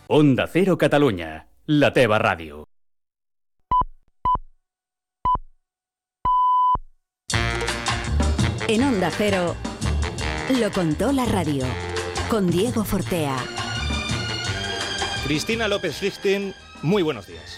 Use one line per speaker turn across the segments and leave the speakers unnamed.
Onda Cero Catalunya, la teva ràdio.
En Onda Cero, lo contó la radio, con Diego Fortea.
Cristina López-Lichting, muy buenos días.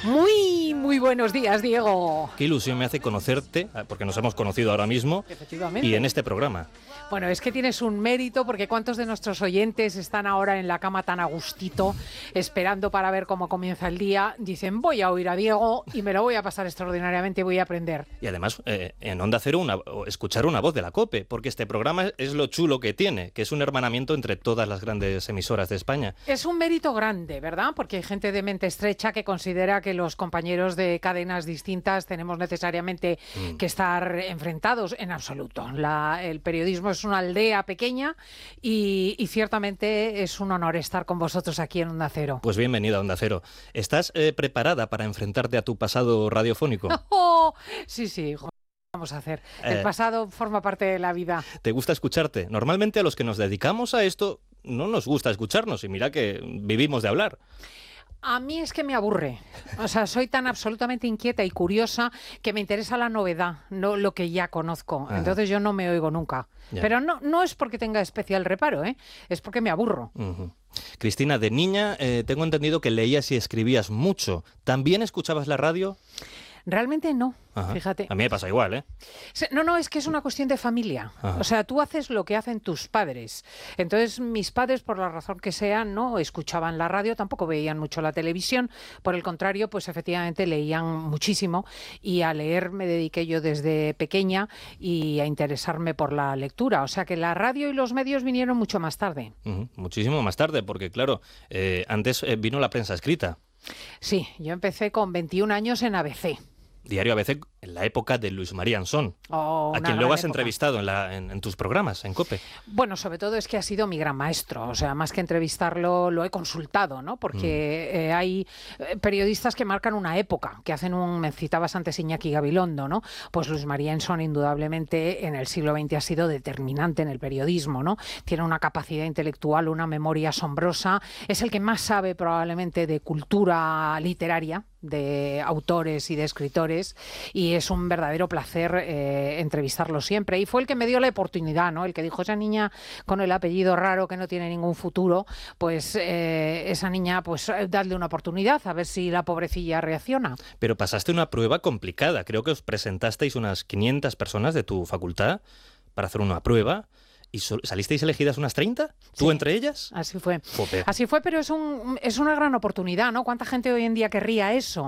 Muy buenos días, Diego.
Qué ilusión me hace conocerte, porque nos hemos conocido ahora mismo.
Efectivamente.
Y en este programa.
Bueno, es que tienes un mérito, porque ¿cuántos de nuestros oyentes están ahora en la cama tan a gustito, esperando para ver cómo comienza el día? Dicen, voy a oír a Diego y me lo voy a pasar extraordinariamente, voy a aprender.
Y además, en Onda Cero, escuchar una voz de la COPE, porque este programa es lo chulo que tiene, que es un hermanamiento entre todas las grandes emisoras de España.
Es un mérito grande, ¿verdad? Porque hay gente de mente estrecha que considera que los compañeros de cadenas distintas tenemos necesariamente que estar enfrentados. En absoluto. El periodismo es una aldea pequeña y ciertamente es un honor estar con vosotros aquí en Onda Cero.
Pues bienvenida a Onda Cero. ¿Estás preparada para enfrentarte a tu pasado radiofónico?
Oh, sí, vamos a hacer. El pasado forma parte de la vida.
¿Te gusta escucharte? Normalmente a los que nos dedicamos a esto no nos gusta escucharnos y mira que vivimos de hablar.
A mí es que me aburre. O sea, soy tan absolutamente inquieta y curiosa que me interesa la novedad, no lo que ya conozco. Ajá. Entonces yo no me oigo nunca. Ya. Pero no es porque tenga especial reparo, es porque me aburro.
Uh-huh. Cristina, de niña tengo entendido que leías y escribías mucho. ¿También escuchabas la radio?
Realmente no,
Ajá.
Fíjate.
A mí me pasa igual, ¿eh?
No, es que es una cuestión de familia. Ajá. O sea, tú haces lo que hacen tus padres. Entonces, mis padres, por la razón que sea, no escuchaban la radio, tampoco veían mucho la televisión. Por el contrario, pues efectivamente leían muchísimo y a leer me dediqué yo desde pequeña y a interesarme por la lectura. O sea, que la radio y los medios vinieron mucho más tarde.
Uh-huh. Muchísimo más tarde, porque claro, antes vino la prensa escrita.
Sí, yo empecé con 21 años en ABC.
Diario ABC en la época de Luis María Ansón, a quien luego has entrevistado en tus programas, en COPE.
Bueno, sobre todo es que ha sido mi gran maestro, o sea, más que entrevistarlo, lo he consultado, ¿no? Porque hay periodistas que marcan una época, que hacen me citabas antes Iñaki Gabilondo, ¿no? Pues Luis María Ansón indudablemente en el siglo XX ha sido determinante en el periodismo, ¿no? Tiene una capacidad intelectual, una memoria asombrosa, es el que más sabe probablemente de cultura literaria, de autores y de escritores, y es un verdadero placer entrevistarlo siempre. Y fue el que me dio la oportunidad, ¿no? El que dijo, esa niña con el apellido raro que no tiene ningún futuro, pues esa niña, pues dadle una oportunidad, a ver si la pobrecilla reacciona.
Pero pasaste una prueba complicada. Creo que os presentasteis unas 500 personas de tu facultad para hacer una prueba. ¿Y salisteis elegidas unas 30? ¿Tú entre ellas?
Así fue.
Joder.
Así fue, pero es una gran oportunidad, ¿no? ¿Cuánta gente hoy en día querría eso?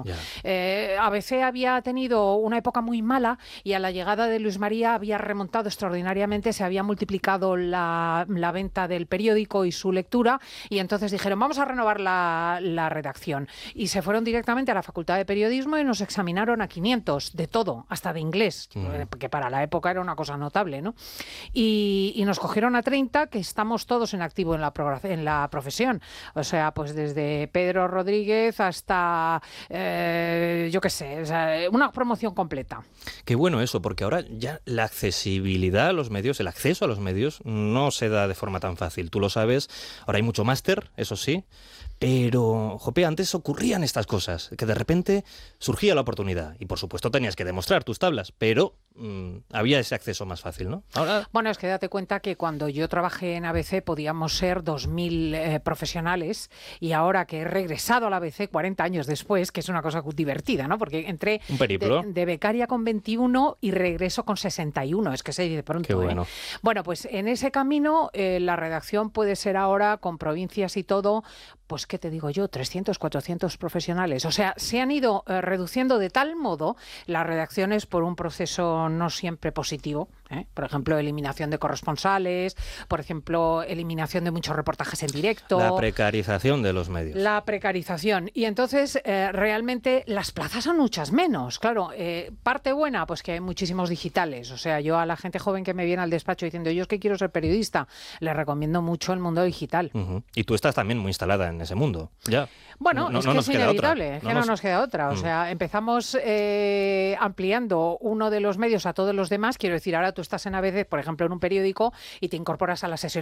ABC había tenido una época muy mala y a la llegada de Luis María había remontado extraordinariamente, se había multiplicado la venta del periódico y su lectura, y entonces dijeron, vamos a renovar la redacción. Y se fueron directamente a la Facultad de Periodismo y nos examinaron a 500, de todo, hasta de inglés, que para la época era una cosa notable, ¿no? Y nos cogieron a 30, que estamos todos en activo en la profesión. O sea, pues desde Pedro Rodríguez hasta, yo qué sé, o sea, una promoción completa.
Qué bueno eso, porque ahora ya la accesibilidad a los medios, el acceso a los medios, no se da de forma tan fácil. Tú lo sabes, ahora hay mucho máster, eso sí, pero, jope, antes ocurrían estas cosas, que de repente surgía la oportunidad y, por supuesto, tenías que demostrar tus tablas, pero había ese acceso más fácil, ¿no? Ahora...
Bueno, es que date cuenta que cuando yo trabajé en ABC podíamos ser 2.000 profesionales, y ahora que he regresado a la ABC 40 años después, que es una cosa divertida, ¿no? Porque entré
un periplo
de becaria con 21 y regreso con 61, es que se dice pronto.
Qué bueno.
Bueno, pues en ese camino la redacción puede ser ahora, con provincias y todo, pues ¿qué te digo yo? 300, 400 profesionales. O sea, se han ido reduciendo de tal modo las redacciones por un proceso no siempre positivo. Por ejemplo, eliminación de corresponsales, por ejemplo, eliminación de muchos reportajes en directo.
La precarización de los medios.
La precarización. Y entonces, realmente, las plazas son muchas menos. Claro, parte buena, pues que hay muchísimos digitales. O sea, yo a la gente joven que me viene al despacho diciendo, yo es que quiero ser periodista, les recomiendo mucho el mundo digital.
Uh-huh. Y tú estás también muy instalada en ese mundo. Ya.
Bueno, es que es inevitable, es que no nos queda otra. O sea, empezamos ampliando uno de los medios a todos los demás. Quiero decir, ahora tú estás en ABC, por ejemplo, en un periódico, y te incorporas a la sesión